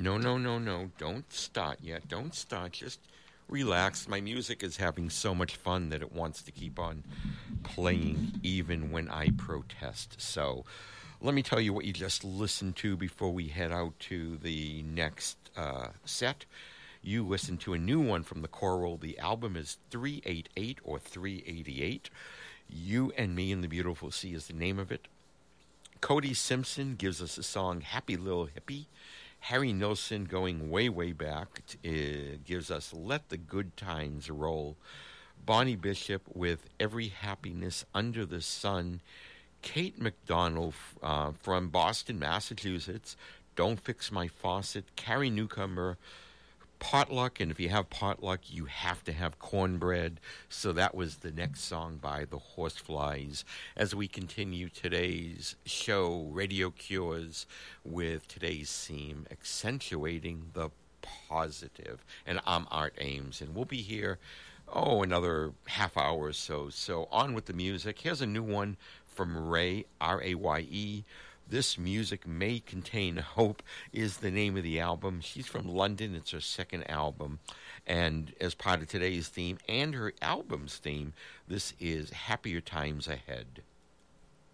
No, no, no, no. Don't start yet. Don't start. Just relax. My music is having so much fun that it wants to keep on playing even when I protest. So let me tell you what you just listened to before we head out to the next set. You listened to a new one from the choral. The album is 388 or 388. You and Me in the Beautiful Sea is the name of it. Cody Simpson gives us the song Happy Little Hippie. Harry Nilsson, going way, way back, gives us Let the Good Times Roll. Bonnie Bishop with Every Happiness Under the Sun. Kate McDonald from Boston, Massachusetts, Don't Fix My Faucet. Carrie Newcomer, Potluck, and if you have potluck, you have to have cornbread. So that was the next song by the Horseflies. As we continue today's show, Radio Cures, with today's theme, Accentuating the Positive. And I'm Art Ames, and we'll be here, another half hour or so. So on with the music. Here's a new one from Raye, R-A-Y-E. This Music May Contain Hope is the name of the album. She's from London. It's her second album. And as part of today's theme and her album's theme, this is Happier Times Ahead.